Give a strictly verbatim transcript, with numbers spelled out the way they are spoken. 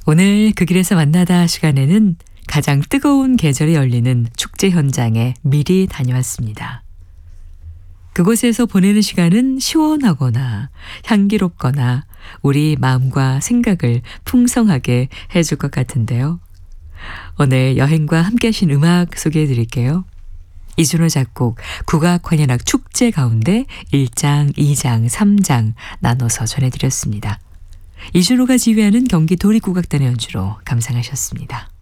오늘 그 길에서 만나다 시간에는 가장 뜨거운 계절이 열리는 축제 현장에 미리 다녀왔습니다. 그곳에서 보내는 시간은 시원하거나 향기롭거나 우리 마음과 생각을 풍성하게 해줄 것 같은데요. 오늘 여행과 함께 하신 음악 소개해 드릴게요. 이준호 작곡 국악환연악 축제 가운데 일 장, 이 장, 삼 장 나눠서 전해드렸습니다. 이준호가 지휘하는 경기 도립국악단의 연주로 감상하셨습니다.